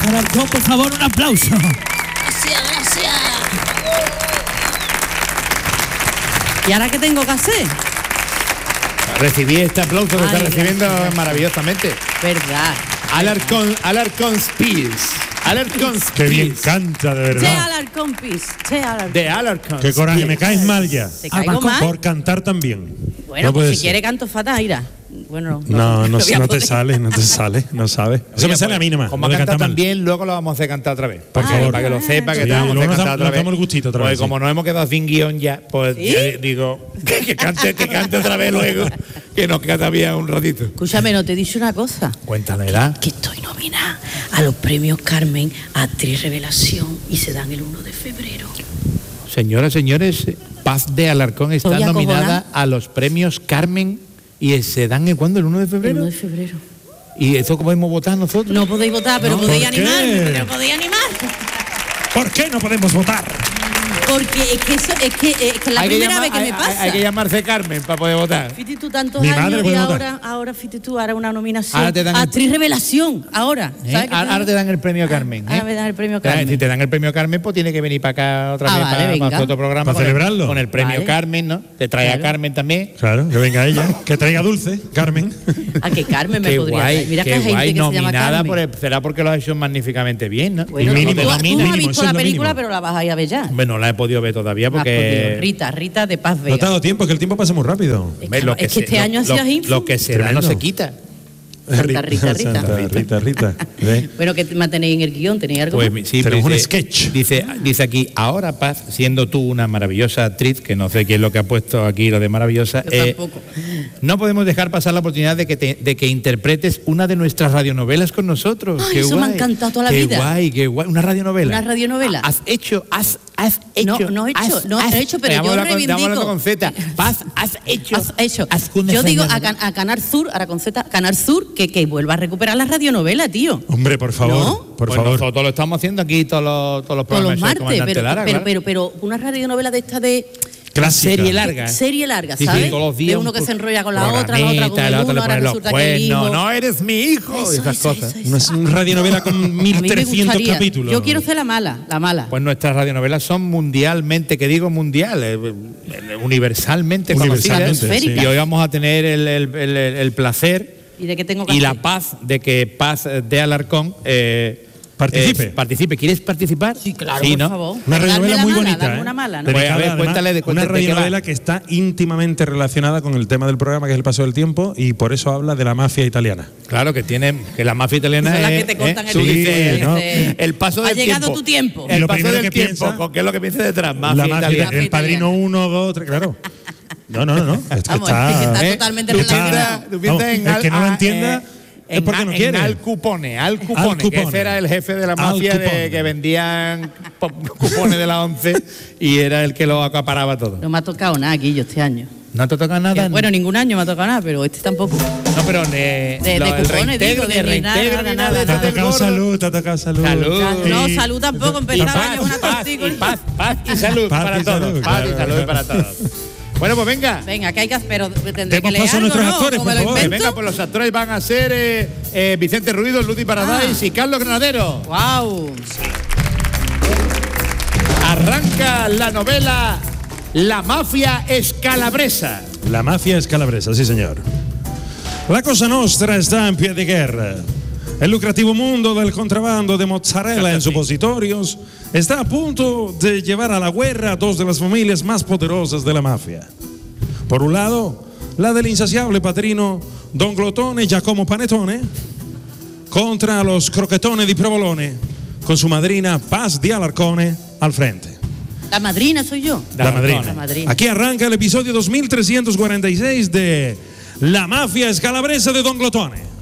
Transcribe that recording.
Alarcón, por favor, un aplauso. Gracias, gracias. ¿Y ahora qué tengo que hacer? Recibí este aplauso que está recibiendo gracias. maravillosamente. Verdad. Alarcón Spears. Alarcón Spears. Qué bien canta, de Che verdad. Alarcón Pis. Che Alarcón. De Alarcón. Qué coraje, me caes mal ya. ¿Te caigo mal? Por cantar también. Bueno, No puede pues si ser. quiere canto fatal, Ira. Bueno, No voy a te poder. sale, no sabes. Eso me sale a mí nomás. Como lo de canta cantar mal. también, luego lo vamos a hacer cantar otra vez. Por favor. Para que lo sepa, que Sí, te vamos a luego hacer nos cantar otra nos vez. damos el gustito otra Pues vez, sí. como no hemos quedado sin guión ya, pues ¿Sí? ya digo, que cante otra vez luego, que nos queda todavía un ratito. Escúchame, no te he dicho una cosa. Cuéntamela. Que estoy nominada a los premios Carmen Actriz Revelación y se dan el 1 de febrero. Señoras, señores, Paz de Alarcón está Estoy nominada acojonada. a los premios Carmen y se dan el ¿cuándo? ¿El 1 de El febrero? 1 de febrero. ¿Y eso cómo podemos votar nosotros? No podéis votar, pero No, podéis ¿por qué? animar. Pero podéis animar. ¿Por qué no podemos votar? Porque es que es la primera vez que me pasa. Hay que llamarse Carmen para poder votar. Fíjate tú tantos Mi madre años y puede votar. ahora fíjate tú, ahora una nominación. Ahora te dan el- Actriz Revelación, ahora. ¿Eh? ¿Sabes qué Ahora te dan el premio Carmen. Ahora me dan el premio Claro, Carmen. si te dan el premio Carmen, pues tiene que venir para acá otra Ah, vez vale, para venga. hacer otro programa. ¿Para con el- celebrarlo? Con el premio Vale. Carmen, ¿no? Te trae a Claro. Carmen también. Claro, que venga ella. Que traiga dulce, Carmen. A que Carmen me Qué podría guay, traer. Mira que qué hay gente guay, que se llama nominada Carmen. será porque lo has hecho magníficamente bien, ¿no? Bueno, Y mínimo, tú no has mínimo, visto eso es la lo película, mínimo. pero la vas a ir a ver ya. Bueno, no la he podido ver todavía No has podido. porque Rita de Paz No Vega. te ha dado tiempo, que el tiempo pasa muy rápido. Es Hombre, que este año ha sido así. lo que se da no Tremendo. se quita. Santa Rita. Santa Rita. ¿Ve? Bueno, que me tenéis en el guión, tenéis algo. Pues más? sí, Tenemos un dice- sketch. Dice aquí, ahora Paz, siendo tú una maravillosa actriz, que no sé quién es lo que ha puesto aquí lo de maravillosa, Yo tampoco. no podemos dejar pasar la oportunidad de que interpretes una de nuestras radionovelas con nosotros. Ay, Qué eso me ha guay. encantado toda la Qué vida. guay, qué guay. Una radionovela. Una radionovela. Has hecho. No he hecho, pero yo reivindico. Hablando con Z. Paz, has hecho. Has hecho. Has una Yo digo radionovela. a Canal Sur, ahora con Z, Canal Sur, que vuelva a recuperar la radionovela, tío. Hombre, por favor. ¿No? Por Pues favor. nosotros lo estamos haciendo aquí todos los Todos programas. los martes, Comandante Lara, claro. pero una radionovela de esta de Clásica. Serie larga. serie larga, Sí, sí, ¿sabes? todos los días de uno que un se enrolla con la otra con programita, el la otra uno, le ahora pone los resulta que el hijo. cuernos. No, eres mi hijo. y Eso, esas eso, cosas. eso. Una radionovela con A mí me 1300 gustaría. capítulos. Yo quiero ser la mala. Pues nuestras radionovelas son mundialmente, que digo mundial, universalmente conocidas. Universalmente, sí. Y hoy vamos a tener el placer ¿Y de qué tengo que y la hacer? paz de que Paz de Alarcón Participe. participe. ¿Quieres participar? Sí, claro, Sí, por ¿no? favor. Una Darme radionovela la muy mala, bonita. darme una mala, ¿no? Pues, a ver, Dedicada, cuéntale además, de una qué va. radionovela que está íntimamente relacionada con el tema del programa, que es el paso del tiempo, y por eso habla de la mafia italiana. Claro, que la mafia italiana Son las es, que te cortan el tú tiempo. dices, Sí, ¿no? el paso del Ha llegado tiempo. tu tiempo. El Lo paso primero del que tiempo, piensa- ¿qué es lo que piensa detrás? Mafia La mafia, italiana. el padrino 1, 2, 3, claro. No. Vamos, es que está totalmente Tú relacionado. piensas Vamos, en el que no lo entienda es porque no quiere. Al Cupone, Al que Cupone. ese era el jefe de la Al mafia Cupone. que vendían cupones de la 11 y era el que lo acaparaba todo. No me ha tocado nada aquí yo este año. ¿No te toca nada? Bueno, ningún año me ha tocado nada, pero este tampoco. no, pero de el cupones, reintegro, digo, ni nada, reintegro, ni nada de Te ha eso del tocado gordo. salud, te ha tocado salud. Salud. No, Y- salud tampoco, Y empezaba yo una paz y salud Paz para y todos. salud, Paz y claro, salud claro. para todos. Bueno, pues venga. Venga, que hay que hacer, pero tendré que Demos leer paso a algo, nuestros ¿no? actores, ¿Cómo por lo favor. invento? Venga, pues los actores van a ser Vicente Ruido, Ludi Paradise y Carlos Granadero. Wow. Arranca la novela La mafia escalabresa. La mafia es calabresa, sí señor. La Cosa Nostra está en pie de guerra. El lucrativo mundo del contrabando de mozzarella en supositorios está a punto de llevar a la guerra a dos de las familias más poderosas de la mafia. Por un lado, la del insaciable padrino Don Glotone Giacomo Panettone contra los croquetones di Provolone, con su madrina Paz di Alarcone al frente. La madrina soy yo. La madrina. La madrina. Aquí arranca el episodio 2346 de La mafia escalabresa de Don Glotone.